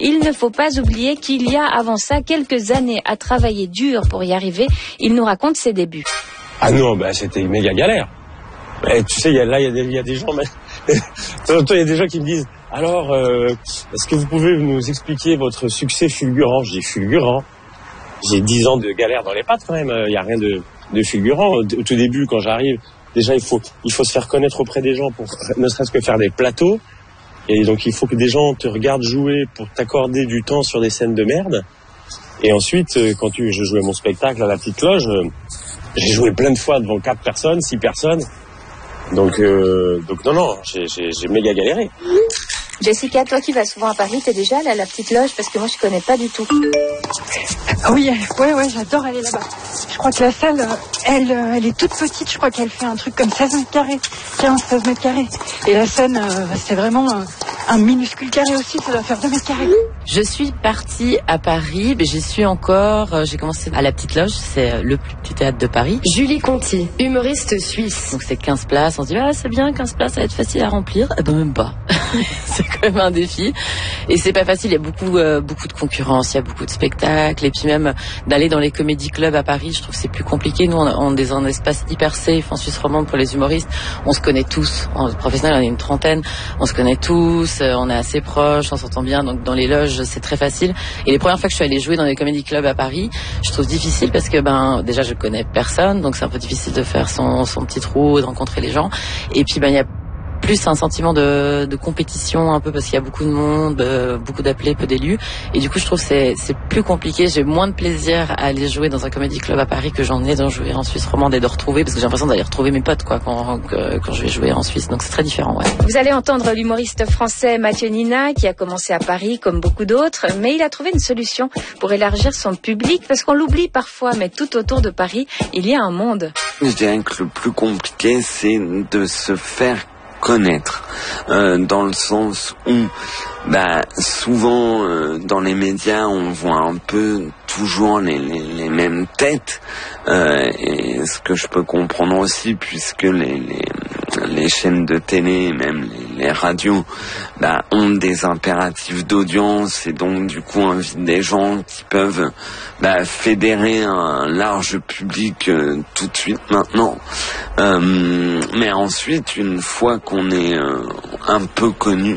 Il ne faut pas oublier qu'il y a avant ça quelques années à travailler dur pour y arriver. Il nous raconte ses débuts. Ah non, c'était une méga galère. Mais, tu sais, il y a des gens, mais de temps en temps, il y a des gens qui me disent alors, est-ce que vous pouvez nous expliquer votre succès fulgurant? Je dis fulgurant. J'ai 10 ans de galère dans les pattes quand même. Il n'y a rien de fulgurant. Au tout début, quand j'arrive, déjà il faut se faire connaître auprès des gens pour ne serait-ce que faire des plateaux. Et donc il faut que des gens te regardent jouer pour t'accorder du temps sur des scènes de merde. Et ensuite, quand je jouais mon spectacle à la Petite Loge, j'ai joué plein de fois devant 4 personnes, 6 personnes. Donc non, j'ai méga galéré. Jessica, toi qui vas souvent à Paris, t'es déjà allée à la Petite Loge? Parce que moi je connais pas du tout. Oui, j'adore aller là-bas. Je crois que la salle, elle est toute petite. Je crois qu'elle fait un truc comme 16 mètres carrés, 15-16 mètres carrés. Et la scène, c'est vraiment un minuscule carré aussi, ça doit faire 2 mètres carrés. Je suis partie à Paris, mais j'y suis encore. J'ai commencé à la Petite Loge, c'est le plus petit théâtre de Paris. Julie Conti, humoriste suisse. Donc c'est 15 places, on se dit c'est bien, 15 places, ça va être facile à remplir. Eh ben même pas. C'est quand même un défi. Et c'est pas facile, il y a beaucoup de concurrence, il y a beaucoup de spectacles. Et puis même d'aller dans les comédie clubs à Paris, je trouve que c'est plus compliqué. Nous, on est dans un espace hyper safe en Suisse romande pour les humoristes. On se connaît tous. En professionnel, on est une trentaine. On se connaît tous, on est assez proches, on s'entend bien. Donc dans les loges, c'est très facile. Et les premières fois que je suis allée jouer dans les comédie clubs à Paris, je trouve difficile parce que déjà je connais personne, donc c'est un peu difficile de faire son petit trou, de rencontrer les gens. Et puis il y a plus un sentiment de compétition un peu parce qu'il y a beaucoup de monde, beaucoup d'appelés, peu d'élus, et du coup je trouve que c'est plus compliqué. J'ai moins de plaisir à aller jouer dans un comédie club à Paris que j'en ai d'en jouer en Suisse romande et de retrouver, parce que j'ai l'impression d'aller retrouver mes potes quand je vais jouer en Suisse, donc c'est très différent. Ouais. Vous allez entendre l'humoriste français Mathieu Nina qui a commencé à Paris comme beaucoup d'autres, mais il a trouvé une solution pour élargir son public parce qu'on l'oublie parfois, mais tout autour de Paris il y a un monde. Je dirais que le plus compliqué c'est de se faire connaître, dans le sens où souvent dans les médias on voit un peu toujours les mêmes têtes, et ce que je peux comprendre aussi puisque les chaînes de télé et même les radios ont des impératifs d'audience et donc du coup invitent des gens qui peuvent fédérer un large public tout de suite maintenant, mais ensuite une fois qu'on est un peu connu,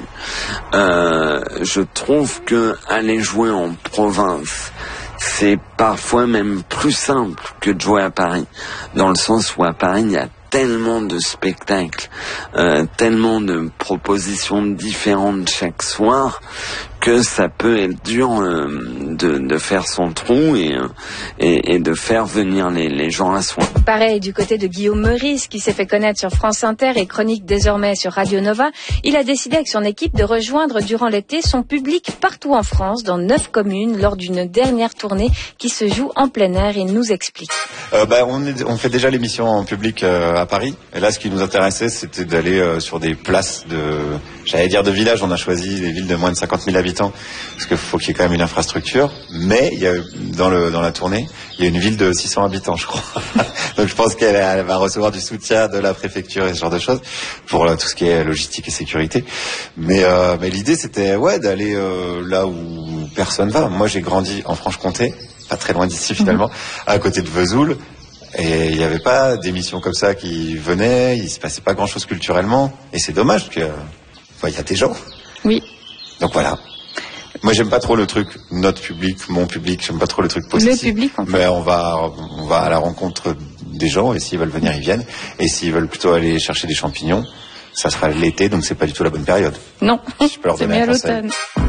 je trouve que aller jouer en province c'est parfois même plus simple que de jouer à Paris, dans le sens où à Paris il y a tellement de spectacles, tellement de propositions différentes chaque soir que ça peut être dur de faire son trou et de faire venir les gens à soi. Pareil du côté de Guillaume Meurice qui s'est fait connaître sur France Inter et chronique désormais sur Radio Nova. Il a décidé avec son équipe de rejoindre durant l'été son public partout en France, dans 9 communes, lors d'une dernière tournée qui se joue en plein air. Il nous explique. On fait déjà l'émission en public à Paris. Et là, ce qui nous intéressait, c'était d'aller sur des places de village. On a choisi des villes de moins de 50 000 habitants parce qu'il faut qu'il y ait quand même une infrastructure. Mais il y a dans la tournée, il y a une ville de 600 habitants, je crois. Donc je pense qu'elle va recevoir du soutien de la préfecture et ce genre de choses pour tout ce qui est logistique et sécurité. Mais l'idée, c'était d'aller là où personne va. Moi, j'ai grandi en Franche-Comté, pas très loin d'ici finalement, à côté de Vesoul. Et il n'y avait pas d'émissions comme ça qui venaient, il se passait pas grand-chose culturellement. Et c'est dommage parce que y a des gens. Oui. Donc voilà. Moi, j'aime pas trop le truc notre public, mon public. J'aime pas trop le truc possessif. Le public, en fait. Mais on va à la rencontre des gens et s'ils veulent venir, ils viennent. Et s'ils veulent plutôt aller chercher des champignons, ça sera l'été, donc c'est pas du tout la bonne période. Non. Je peux leur C'est donner mieux à un conseil. l'automne.